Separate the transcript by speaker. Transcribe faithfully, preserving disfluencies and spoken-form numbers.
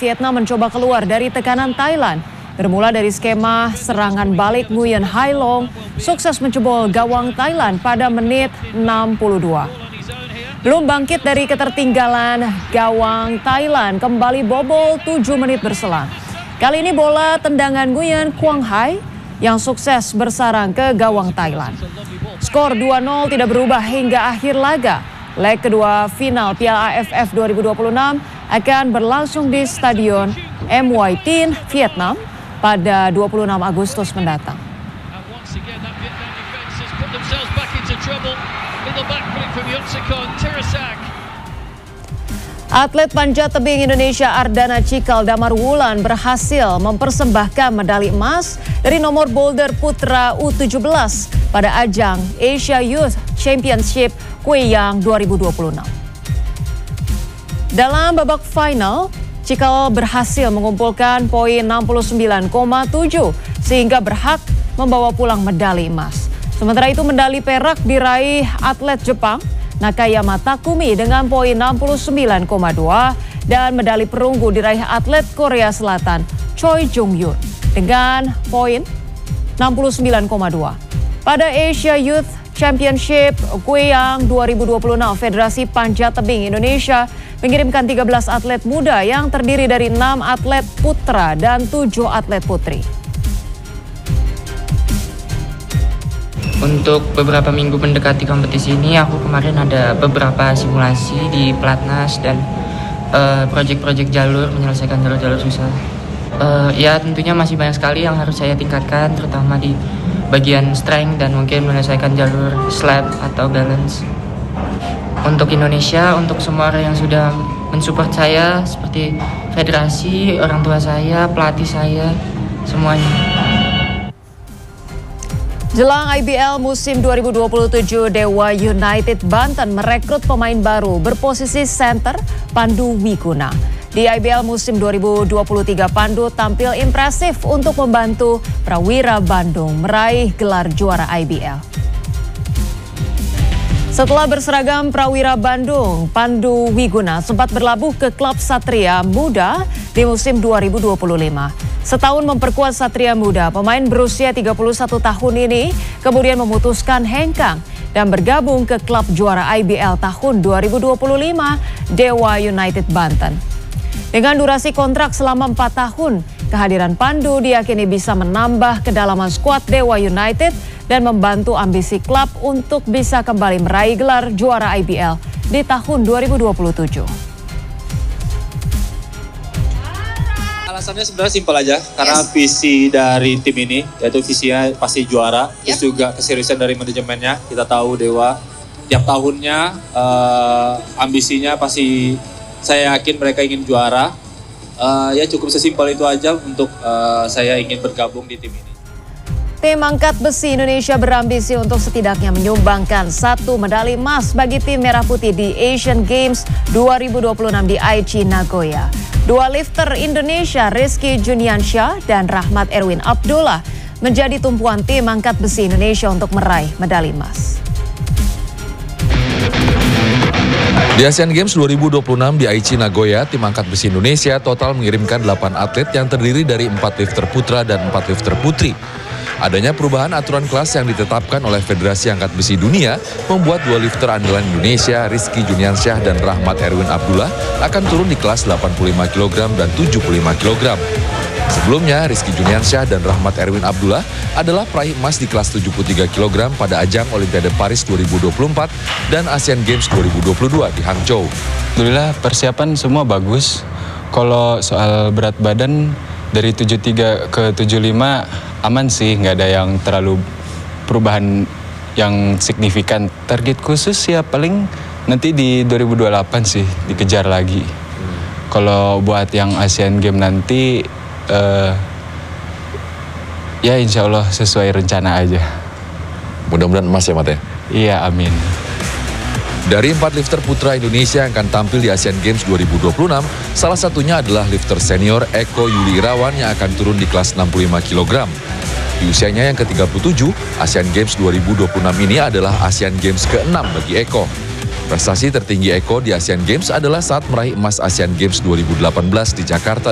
Speaker 1: Vietnam mencoba keluar dari tekanan Thailand. Bermula dari skema serangan balik Nguyen Hai Long, sukses menjebol gawang Thailand pada menit enam puluh dua. Belum bangkit dari ketertinggalan, gawang Thailand kembali bobol tujuh menit berselang. Kali ini bola tendangan Nguyen Quang Hai yang sukses bersarang ke gawang Thailand. Skor dua nol tidak berubah hingga akhir laga. Leg kedua final Piala A F F dua ribu dua puluh enam akan berlangsung di Stadion M Y Tin, Vietnam pada dua puluh enam Agustus mendatang. Atlet panjat tebing Indonesia Ardana Cikal Damar Wulan berhasil mempersembahkan medali emas dari nomor boulder putra U tujuh belas pada ajang Asia Youth Championship Guiyang dua ribu dua puluh enam. Dalam babak final, Cikal berhasil mengumpulkan poin enam puluh sembilan koma tujuh sehingga berhak membawa pulang medali emas. Sementara itu medali perak diraih atlet Jepang Nakayama Takumi dengan poin enam puluh sembilan koma dua dan medali perunggu diraih atlet Korea Selatan Choi Jung Yoon dengan poin enam puluh sembilan koma dua. Pada Asia Youth Championship Guiyang dua ribu dua puluh enam, Federasi Panjat Tebing Indonesia mengirimkan tiga belas atlet muda yang terdiri dari enam atlet putra dan tujuh atlet putri.
Speaker 2: Untuk beberapa minggu mendekati kompetisi ini, aku kemarin ada beberapa simulasi di Platnas dan uh, proyek-proyek jalur, menyelesaikan jalur-jalur susah. Uh, ya tentunya masih banyak sekali yang harus saya tingkatkan, terutama di bagian strength dan mungkin menyelesaikan jalur slab atau balance. Untuk Indonesia, untuk semua orang yang sudah mensupport saya, seperti federasi, orang tua saya, pelatih saya, semuanya.
Speaker 1: Jelang I B L musim dua ribu dua puluh tujuh, Dewa United Banten merekrut pemain baru berposisi center Pandu Wiguna. Di I B L musim dua ribu dua puluh tiga, Pandu tampil impresif untuk membantu Prawira Bandung meraih gelar juara I B L. Setelah berseragam Prawira Bandung, Pandu Wiguna sempat berlabuh ke klub Satria Muda di musim dua ribu dua puluh lima. Setahun memperkuat Satria Muda, pemain berusia tiga puluh satu tahun ini kemudian memutuskan hengkang dan bergabung ke klub juara I B L tahun dua ribu dua puluh lima, Dewa United Banten. Dengan durasi kontrak selama empat tahun, kehadiran Pandu diyakini bisa menambah kedalaman skuad Dewa United dan membantu ambisi klub untuk bisa kembali meraih gelar juara I B L di tahun dua ribu dua puluh tujuh.
Speaker 3: Alasannya sebenarnya simpel aja, karena
Speaker 4: Yes.
Speaker 3: visi dari tim ini, yaitu visinya pasti juara,
Speaker 4: Yep.
Speaker 3: terus juga keseriusan dari manajemennya. Kita tahu Dewa tiap tahunnya eh, ambisinya pasti, saya yakin mereka ingin juara. Eh, ya cukup sesimpel itu aja untuk eh, saya ingin bergabung di tim ini.
Speaker 1: Tim angkat besi Indonesia berambisi untuk setidaknya menyumbangkan satu medali emas bagi tim Merah Putih di Asian Games dua ribu dua puluh enam di Aichi, Nagoya. Dua lifter Indonesia, Rizky Juniansyah dan Rahmat Erwin Abdullah, menjadi tumpuan tim angkat besi Indonesia untuk meraih medali emas.
Speaker 5: Di Asian Games dua ribu dua puluh enam di Aichi, Nagoya, tim angkat besi Indonesia total mengirimkan delapan atlet yang terdiri dari empat lifter putra dan empat lifter putri. Adanya perubahan aturan kelas yang ditetapkan oleh Federasi Angkat Besi Dunia membuat dua lifter andalan Indonesia, Rizky Juniansyah dan Rahmat Erwin Abdullah, akan turun di kelas delapan puluh lima kilogram dan tujuh puluh lima kilogram. Sebelumnya, Rizky Juniansyah dan Rahmat Erwin Abdullah adalah peraih emas di kelas tujuh puluh tiga kilogram pada ajang Olimpiade Paris dua ribu dua puluh empat dan Asian Games dua ribu dua puluh dua di Hangzhou.
Speaker 6: Alhamdulillah persiapan semua bagus. Kalau soal berat badan dari tujuh puluh tiga ke tujuh puluh lima aman sih, nggak ada yang terlalu perubahan yang signifikan. Target khusus ya paling nanti di dua ribu dua puluh delapan sih dikejar lagi. Kalau buat yang Asian Games nanti uh, ya insya Allah sesuai rencana aja.
Speaker 5: Mudah-mudahan emas ya, Mat ya?
Speaker 6: Iya, amin.
Speaker 5: Dari empat lifter putra Indonesia yang akan tampil di Asian Games dua ribu dua puluh enam, salah satunya adalah lifter senior Eko Yuli Irawan yang akan turun di kelas enam puluh lima kilogram. Di usianya yang ke tiga puluh tujuh, Asian Games dua ribu dua puluh enam ini adalah Asian Games keenam bagi Eko. Prestasi tertinggi Eko di Asian Games adalah saat meraih emas Asian Games dua ribu delapan belas di Jakarta